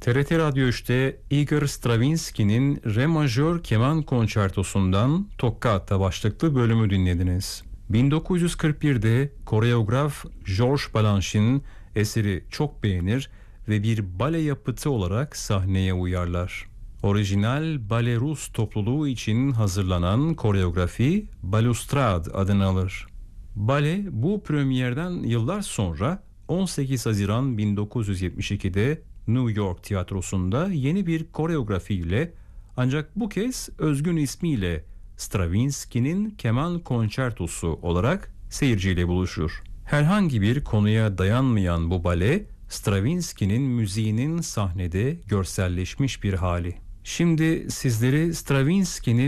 TRT Radyo 3'te Igor Stravinsky'nin Re majör keman konçertosundan Toccata başlıklı bölümü dinlediniz. 1941'de koreograf Georges Balanchine eseri çok beğenir ve bir bale yapıtı olarak sahneye uyarlar. Orijinal Bale Rus topluluğu için hazırlanan koreografi Balustrade adını alır. Bale bu premierden yıllar sonra 18 Haziran 1972'de New York tiyatrosunda yeni bir koreografiyle, ancak bu kez özgün ismiyle Stravinsky'nin Keman Konçertosu olarak seyirciyle buluşur. Herhangi bir konuya dayanmayan bu bale, Stravinsky'nin müziğinin sahnede görselleşmiş bir hali. Şimdi sizleri Stravinsky'nin